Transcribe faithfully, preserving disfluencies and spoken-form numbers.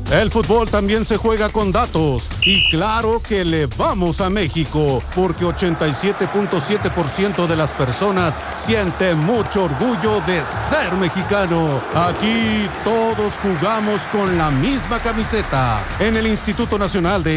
El fútbol también se juega con datos y claro que le vamos a México porque ochenta y siete punto siete por ciento de las personas siente mucho orgullo de ser mexicano. Aquí todos jugamos con la misma camiseta. En el Instituto Nacional de